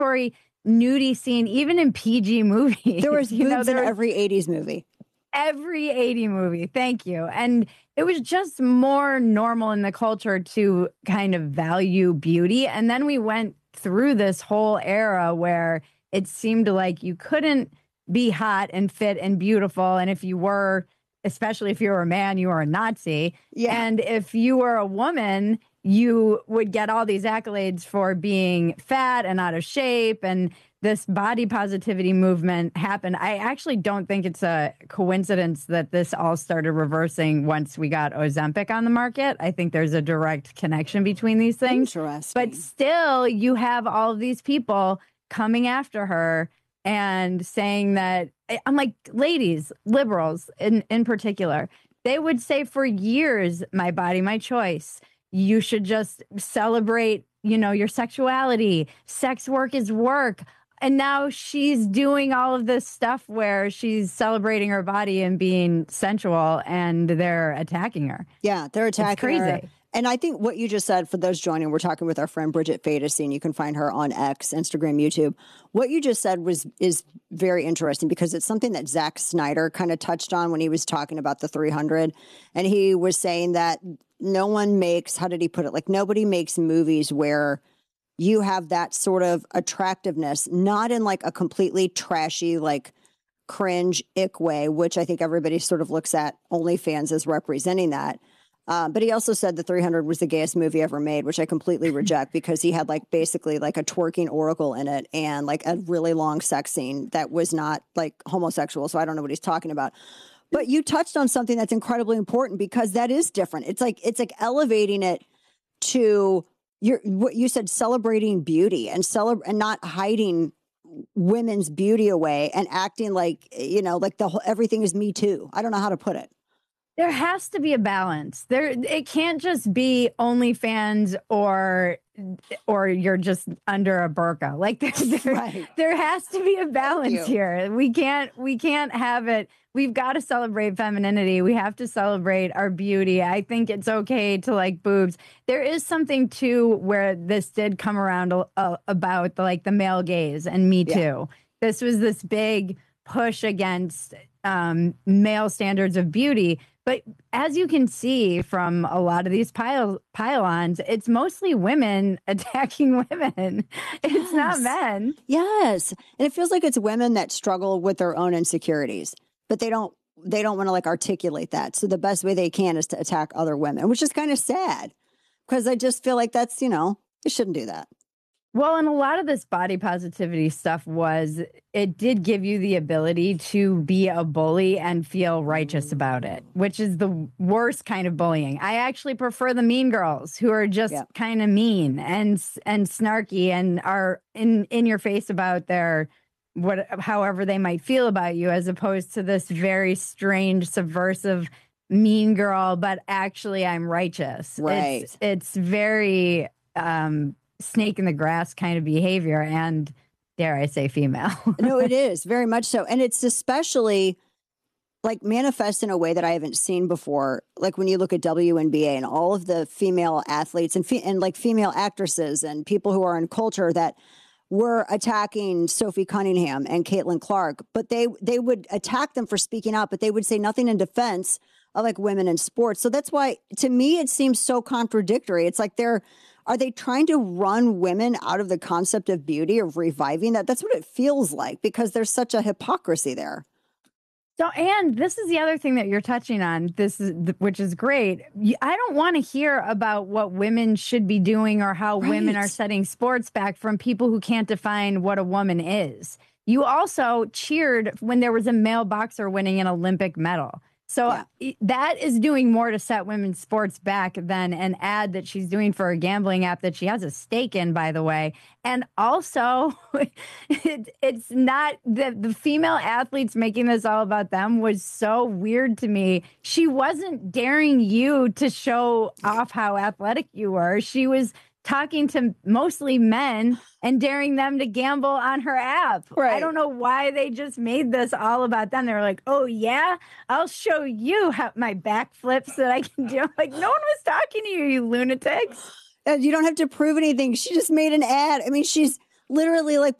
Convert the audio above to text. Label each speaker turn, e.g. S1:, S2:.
S1: mandatory nudie scene, even in PG movies.
S2: There was boobs in every 80s movie.
S1: Every 80 movie. Thank you. And it was just more normal in the culture to kind of value beauty. And then we went through this whole era where it seemed like you couldn't be hot and fit and beautiful. And if you were, especially if you were a man, you were a Nazi.
S2: Yeah.
S1: And if you were a woman, you would get all these accolades for being fat and out of shape. And this body positivity movement happened. I actually don't think it's a coincidence that this all started reversing once we got Ozempic on the market. I think there's a direct connection between these things.
S2: Interesting.
S1: But still, you have all of these people coming after her and saying that, I'm like, ladies, liberals in particular, they would say for years, my body, my choice. You should just celebrate, your sexuality. Sex work is work. And now she's doing all of this stuff where she's celebrating her body and being sensual, and they're attacking her.
S2: Yeah, they're attacking
S1: it's crazy.
S2: her. And I think what you just said, for those joining, we're talking with our friend Bridget Fadesine. You can find her on X, Instagram, YouTube. What you just said is very interesting, because it's something that Zack Snyder kind of touched on when he was talking about the 300. And he was saying that no one makes, how did he put it? Like, nobody makes movies where you have that sort of attractiveness, not in like a completely trashy, like cringe, ick way, which I think everybody sort of looks at OnlyFans as representing that. But he also said the 300 was the gayest movie ever made, which I completely reject, because he had like basically like a twerking oracle in it and like a really long sex scene that was not like homosexual. So I don't know what he's talking about. But you touched on something that's incredibly important, because that is different. It's like elevating it to what you said, celebrating beauty and not hiding women's beauty away and acting like, like everything is Me Too. I don't know how to put it.
S1: There has to be a balance. It can't just be OnlyFans or you're just under a burqa. Like there has to be a balance here. We can't have it. We've got to celebrate femininity. We have to celebrate our beauty. I think it's okay to like boobs. There is something too where this did come around about the male gaze and Me Too. Yeah. This was this big push against male standards of beauty. But as you can see from a lot of these pylons, it's mostly women attacking women. It's not men.
S2: Yes. And it feels like it's women that struggle with their own insecurities, but they don't want to like articulate that. So the best way they can is to attack other women, which is kind of sad, because I just feel like that's, you shouldn't do that.
S1: Well, and a lot of this body positivity stuff it did give you the ability to be a bully and feel righteous about it, which is the worst kind of bullying. I actually prefer the mean girls who are just kind of mean and snarky and are in your face about however they might feel about you, as opposed to this very strange, subversive mean girl, but actually I'm righteous.
S2: Right.
S1: It's very snake in the grass kind of behavior, and dare I say female.
S2: No, it is very much so. And it's especially like manifest in a way that I haven't seen before. Like when you look at WNBA and all of the female athletes and like female actresses and people who are in culture that were attacking Sophie Cunningham and Caitlin Clark, but they would attack them for speaking out, but they would say nothing in defense of like women in sports. So that's why, to me, it seems so contradictory. It's like are they trying to run women out of the concept of beauty, of reviving that? That's what it feels like, because there's such a hypocrisy there.
S1: So, and this is the other thing that you're touching on, which is great. I don't want to hear about what women should be doing or how women are setting sports back from people who can't define what a woman is. You also cheered when there was a male boxer winning an Olympic medal. So that is doing more to set women's sports back than an ad that she's doing for a gambling app that she has a stake in, by the way. And also, it's not the female athletes making this all about them was so weird to me. She wasn't daring you to show off how athletic you were. She was talking to mostly men and daring them to gamble on her app. Right. I don't know why they just made this all about them. They were like, oh, yeah, I'll show you how my backflips that I can do. I'm like, no one was talking to you, you lunatics.
S2: You don't have to prove anything. She just made an ad. I mean, she's literally like